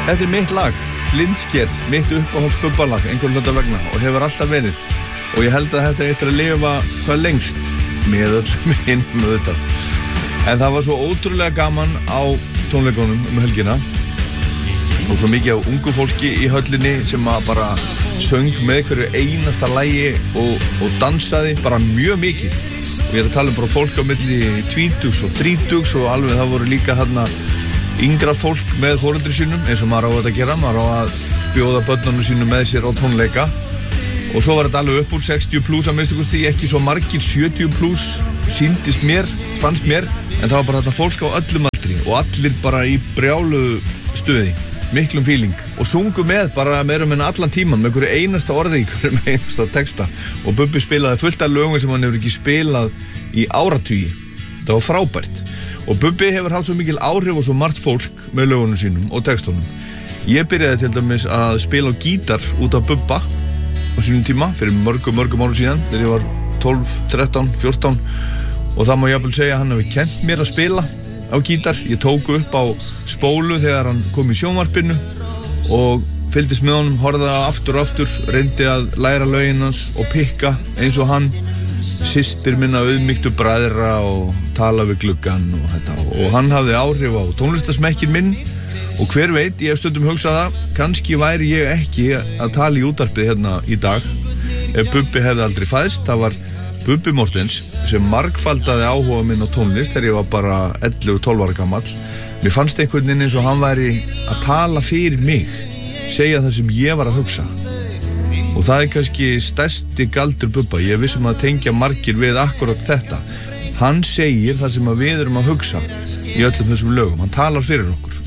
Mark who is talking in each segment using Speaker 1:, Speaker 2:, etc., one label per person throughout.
Speaker 1: Þetta mitt lag, Blindsker, mitt uppáhalds bubbalag, einhvern hluta vegna og hefur alltaf verið. Og ég held að þetta eitthvað að lifa hvað lengst með öllum hinum auðvitað. En það var svo ótrúlega gaman á tónleikunum helgina og svo mikið af ungu fólki í höllinni sem að bara söng með hverju einasta lagi og dansaði bara mjög mikið. Og ég að tala bara fólk á milli 20 og 30 og alveg það voru líka þarna yngra fólk með foreldri sínum eins og maður á þetta að gera, maður á að bjóða börnunum sínum með sér á tónleika og svo var þetta alveg upp úr 60 plus að minnstu kosti, ekki svo margir 70 plus sýndist mér, fannst mér en það var bara þetta fólk á öllum aldri og allir bara í brjálu stuði, miklum feeling og sungu með bara meira allan tíman með hverju einasta orði, hverju einasta texta og Bubbi spilaði fullt af lögum sem hann hefur ekki spilað í áratugi, það var frábært og Bubbi hefur haft svo mikil áhrif og svo margt fólk með lögunum sínum og textunum. Ég byrjaði til dæmis að spila á gítar út af Bubba á sínum tíma fyrir mörgum árum síðan þegar ég var 12, 13, 14 og það má ég jafnvel segja að hann hefur kennt mér að spila á gítar. Ég tók upp á spólu þegar hann kom í sjónvarpinu og fylgdist með honum, horfði aftur og aftur, reyndi að læra lögin hans og pikka eins og hann. Systir minna auðmýktu bræðra og tala við gluggan og þetta og hann hafði áhrif á tónlistasmekkin minn og hver veit, ég hef stundum hugsað það, kannski væri ég ekki að tala í útvarpið hérna í dag ef Bubbi hefði aldrei fæðst. Það var Bubbi Mortens sem margfaldaði áhuga minn á tónlist þegar ég var bara 11-12 ára gamall. Mér fannst einhvern veginn eins og hann væri að tala fyrir mig, segja það sem ég var að hugsa. Og það kannski stærsti galdur Bubba, ég vissum að tengja margir við akkurat þetta. Hann segir það sem við erum að hugsa í öllum þessum lögum, hann talar fyrir okkur.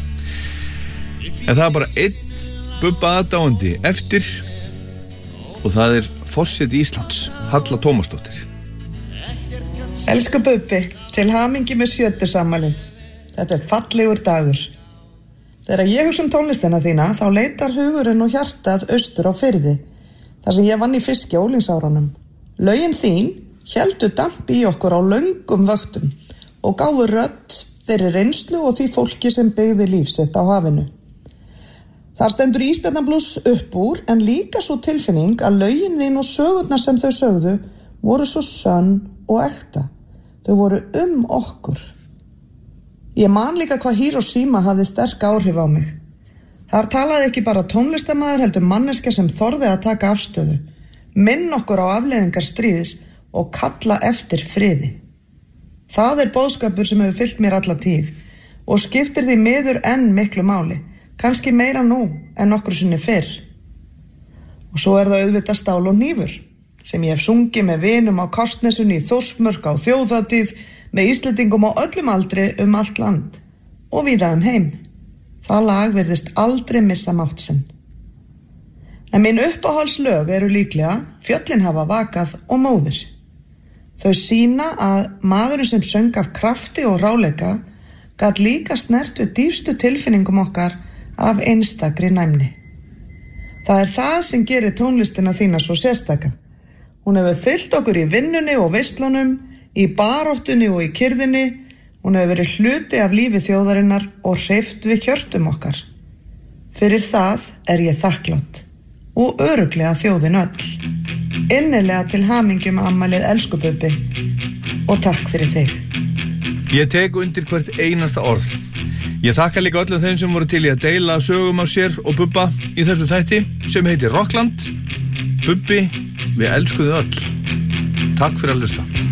Speaker 1: En það er bara einn Bubba aðdáandi eftir og það er forseti Íslands, Halla Tómasdóttir.
Speaker 2: Elsku Bubbi, til hamingju með 70-afmælið. Þetta er fallegur dagur. Þegar ég hugsa tónlistina þína, þá leitar hugurinn og hjartað austur á firði. þar sem ég vann í fiski á unglingsárunum. Lögin þín héldu damp í okkur á löngum vöktum og gáfu rödd þeirri reynslu og því fólki sem byggði líf sitt á hafinu. Þar stendur Ísbjarnarblús upp úr, en líka svo tilfinning að lögin þín og sögurnar sem þau sögðu voru svo sönn og ekta. Þau voru okkur. Ég man líka hvað Hiroshima hafði sterk áhrif á mig. Þar talaði ekki bara tónlistarmaður heldur manneskja sem þorði að taka afstöðu, minn okkur á afleiðingar stríðis og kalla eftir friði. Það er boðskapur sem hefur fylgt mér alla tíð og skiptir því miður enn miklu máli, kannski meira nú en nokkru sinni fyrr. Og svo er það auðvitað Stál og hnífur, sem ég hef sungið með vinum á Kársnesinu í Þórsmörk á þjóðhátíð, með Íslendingum á öllum aldri allt land og víða heim. Það lag virðist aldrei missa mátt sinn. En mín uppáhaldslög eru líklega Fjöllin hafa vakað og Móðir. Þau sýna að maðurinn sem söng af krafti og ráleika gat líka snert við dýpstu tilfinningum okkar af einstakri næmni. Það er það sem gerir tónlistina þína svo sérstaka. Hún hefur fylgt okkur í vinnunni og veislunum, í baráttunni og í kyrrðinni. Hún hefur verið hluti af lífi þjóðarinnar og hreyft við hjörtum okkar. Fyrir það er ég þakklátt og örugglega þjóðin öll. Innilega til hamingju með afmælið, elsku Bubbi, og takk fyrir þig.
Speaker 1: Ég tek undir hvert einasta orð. Ég þakka líka öllum þeim sem voru til í að deila sögum af sér og Bubba í þessu þætti sem heitir Rockland. Bubbi, við elskum þið öll. Takk fyrir að hlusta.